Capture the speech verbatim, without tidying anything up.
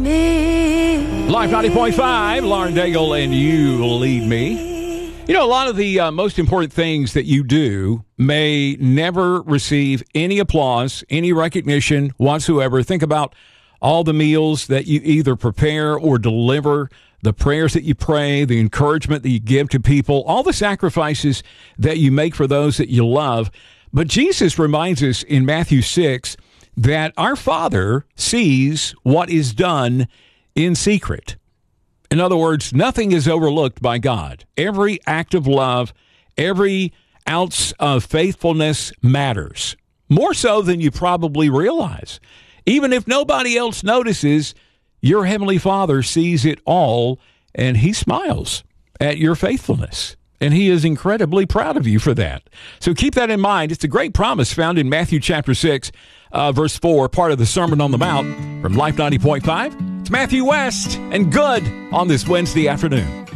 me. Life ninety point five, Lauren Daigle and You Lead Me. You know, a lot of the uh, most important things that you do may never receive any applause, any recognition whatsoever. Think about all the meals that you either prepare or deliver, the prayers that you pray, the encouragement that you give to people, all the sacrifices that you make for those that you love. But Jesus reminds us in Matthew six that our Father sees what is done in secret. In other words, nothing is overlooked by God. Every act of love, every ounce of faithfulness matters, more so than you probably realize. Even if nobody else notices, your Heavenly Father sees it all, and He smiles at your faithfulness. And He is incredibly proud of you for that. So keep that in mind. It's a great promise found in Matthew chapter six, uh, verse four, part of the Sermon on the Mount from Life ninety point five. It's Matthew West and Good on this Wednesday afternoon.